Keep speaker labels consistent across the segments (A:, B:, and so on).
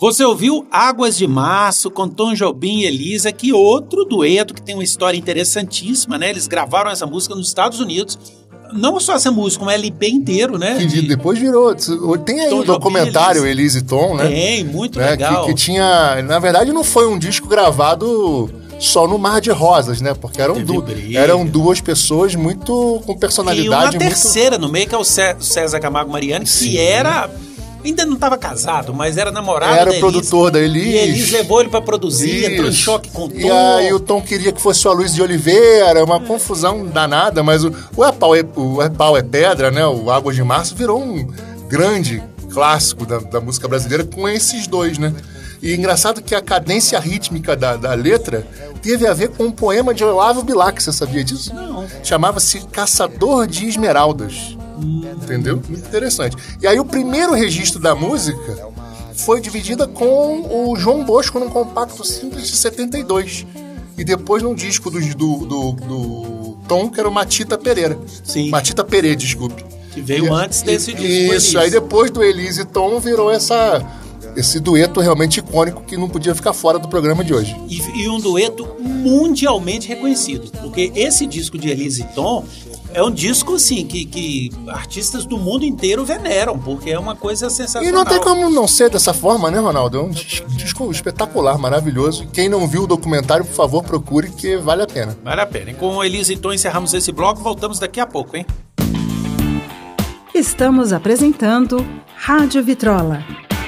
A: Você ouviu Águas de Março com Tom Jobim e Elisa, que outro dueto que tem uma história interessantíssima, né? Eles gravaram essa música nos Estados Unidos. Não só essa música, como LP inteiro, né?
B: Que depois virou... Tem aí um documentário, Elisa e Tom, né?
A: Tem, muito legal.
B: Que tinha... Na verdade, não foi um disco gravado só no Mar de Rosas, né? Porque eram duas pessoas muito com personalidade.
A: E uma terceira no meio, que é o César Camargo Mariani, que era... Ainda não estava casado, mas era namorado
B: da Elis. Era produtor da Elis.
A: E Elis levou ele para produzir, entrou em choque com o Tom.
B: E aí o Tom queria que fosse o Aloysio de Oliveira, uma confusão danada, mas o É Pau é Pedra, né? O Águas de Março virou um grande clássico da música brasileira com esses dois, né? E engraçado que a cadência rítmica da letra teve a ver com um poema de Olavo Bilac, você sabia disso?
A: Não.
B: Chamava-se Caçador de Esmeraldas. Entendeu? Muito interessante. E aí o primeiro registro da música foi dividida com o João Bosco num compacto simples de 72. E depois num disco do Tom, que era o Matita Pereira.
A: Sim.
B: Matita Pereira, desculpe.
A: Que veio antes desse disco.
B: Isso, aí depois do Elise e Tom virou esse dueto realmente icônico que não podia ficar fora do programa de hoje.
A: E um dueto mundialmente reconhecido. Porque esse disco de Elise e Tom é um disco, assim, que artistas do mundo inteiro veneram, porque é uma coisa sensacional.
B: E não tem como não ser dessa forma, né, Ronaldo? É um disco espetacular, maravilhoso. Quem não viu o documentário, por favor, procure, que vale a pena.
A: Vale a pena. E com Elise e Tom encerramos esse bloco, voltamos daqui a pouco, hein?
C: Estamos apresentando Rádio Vitrola.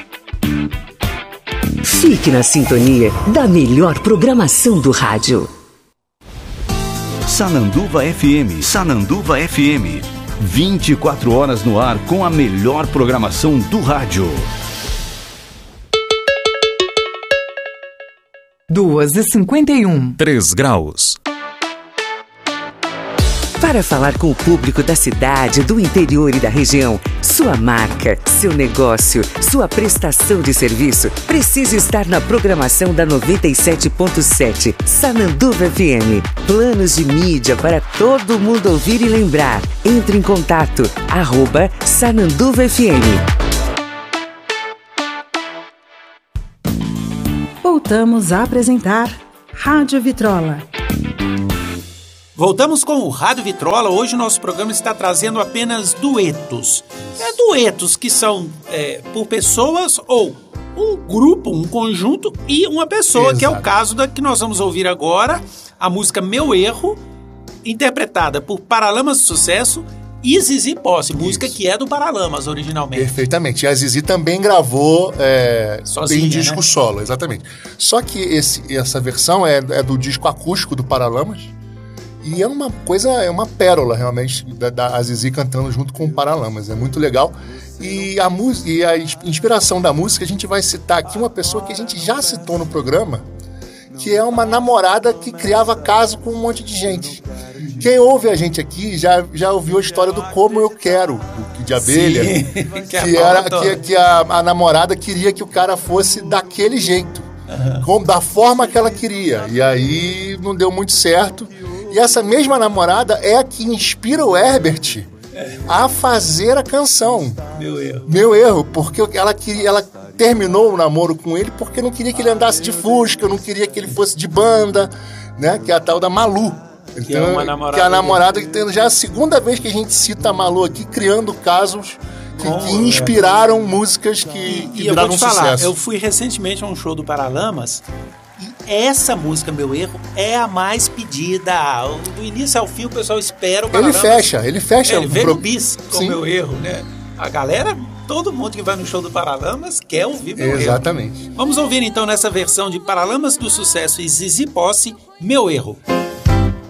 D: Fique na sintonia da melhor programação do rádio.
E: Sananduva FM. 24 horas no ar com a melhor programação do rádio.
C: 2h51.
E: 3 graus.
D: Para falar com o público da cidade, do interior e da região, sua marca, seu negócio, sua prestação de serviço precisa estar na programação da 97.7 Sananduva FM. Planos de mídia para todo mundo ouvir e lembrar. Entre em contato, @Sananduva FM.
C: Voltamos a apresentar Rádio Vitrola.
A: Voltamos com o Rádio Vitrola. Hoje o nosso programa está trazendo apenas duetos. Duetos que são por pessoas ou um grupo, um conjunto e uma pessoa. Exato. Que é o caso da que nós vamos ouvir agora, a música Meu Erro, interpretada por Paralamas do Sucesso e Zizi Posse, música que é do Paralamas originalmente.
B: Perfeitamente. E a Zizi também gravou
A: sozinha,
B: em disco, né? Solo, exatamente. Só que essa versão é do disco acústico do Paralamas. E é uma pérola, realmente, da Zizi cantando junto com o Paralamas. É muito legal. E a inspiração da música, a gente vai citar aqui uma pessoa que a gente já citou no programa, que é uma namorada que criava caso com um monte de gente. Quem ouve a gente aqui já ouviu a história do Como Eu Quero, do Kid de Abelha. Sim, que a namorada queria que o cara fosse daquele jeito. Da forma que ela queria. E aí não deu muito certo. E essa mesma namorada é a que inspira o Herbert a fazer a canção. Meu erro, porque ela terminou o namoro com ele porque não queria que ele andasse de Fusca, não queria que ele fosse de banda, né? Que é a tal da Malu. Então, que é a namorada que tem já a segunda vez que a gente cita a Malu aqui, criando casos que inspiraram músicas que viraram um sucesso.
A: Eu fui recentemente a um show do Paralamas e essa música, Meu Erro, é a mais pedida. Do início ao fim o pessoal espera o Paralamas.
B: Ele fecha.
A: Ele vem no bis com o Meu Erro, né? A galera, todo mundo que vai no show do Paralamas quer ouvir Meu Erro.
B: Exatamente.
A: Vamos ouvir então nessa versão de Paralamas do Sucesso e Zizi Posse, Meu Erro.